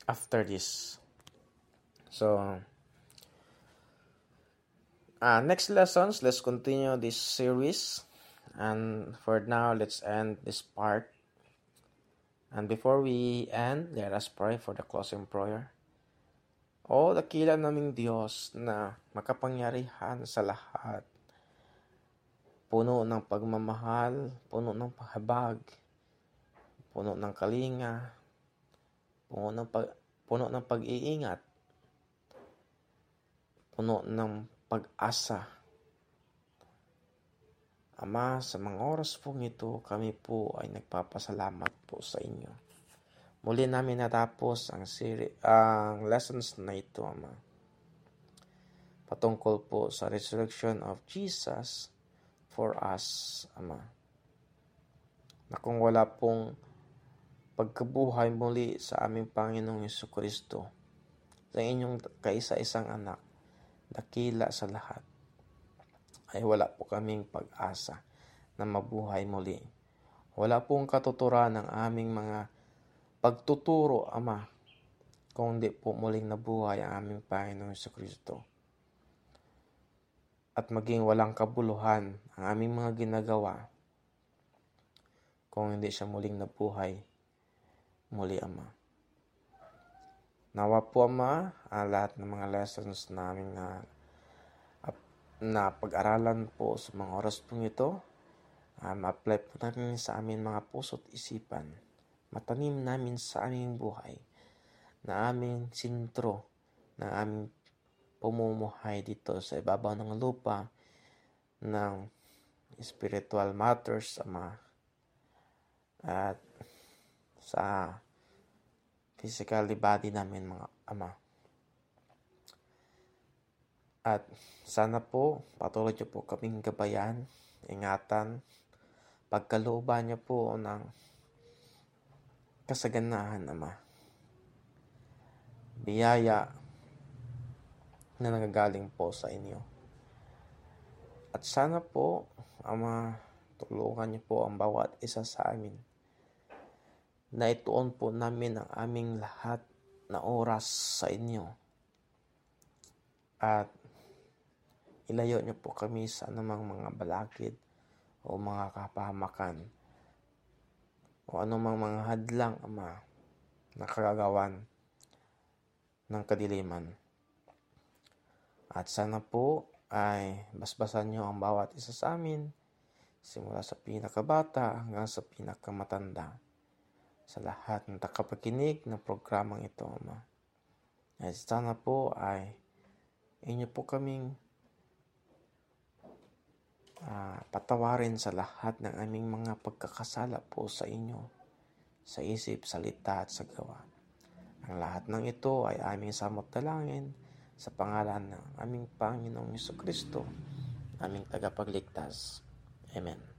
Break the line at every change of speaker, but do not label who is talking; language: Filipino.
after this. So, next lessons, let's continue this series. And for now, let's end this part. And before we end, let us pray for the closing prayer. O dakila naming Diyos na makapangyarihan sa lahat, puno ng pagmamahal, puno ng pahabag, puno ng kalinga, puno ng pag-iingat, puno ng pag-asa. Ama, sa mga oras pong ito, kami po ay nagpapasalamat po sa inyo. Muli namin natapos ang lessons na ito, Ama. Patungkol po sa resurrection of Jesus for us, Ama. Na kung wala pong pagkabuhay muli sa aming Panginoong Jesucristo, sa inyong kaisa-isang anak, dakila sa lahat, ay wala po kaming pag-asa na mabuhay muli. Wala pong katuturan ng aming mga pagtuturo, Ama, kung di po muling nabuhay ang aming Panginoong Jesucristo. At maging walang kabuluhan ang aming mga ginagawa kung hindi siya muling nabuhay muli, Ama. Nawa po, Ama, ang lahat ng mga lessons namin na pag-aralan po sa mga oras pong ito, ma-apply po namin sa amin mga puso't isipan. Matanim namin sa aming buhay, na aming sintro, na aming pumumuhay dito sa ibabaw ng lupa ng spiritual matters, Ama, at sa physical body namin, mga Ama. At sana po patuloy niyo po kaming gabayan, ingatan, pagkalooban niyo po ng kasaganahan, Ama. Biyaya na nagagaling po sa inyo. At sana po, Ama, tulungan niyo po ang bawat isa sa amin na ituon po namin ang aming lahat na oras sa inyo. At ilayo niyo po kami sa anumang mga balakid o mga kapahamakan o anumang mga hadlang, Ama, na kagagawan ng kadiliman. At sana po ay basbasan niyo ang bawat isa sa amin, simula sa pinakabata hanggang sa pinakamatanda, sa lahat ng takapakinig ng programang ito, Ama. At sana po ay inyo po kaming patawarin sa lahat ng aming mga pagkakasala po sa inyo, sa isip, salita at sa gawa. Ang lahat ng ito ay aming samot-dalangin sa pangalan ng aming Panginoong Jesucristo, aming tagapagligtas. Amen.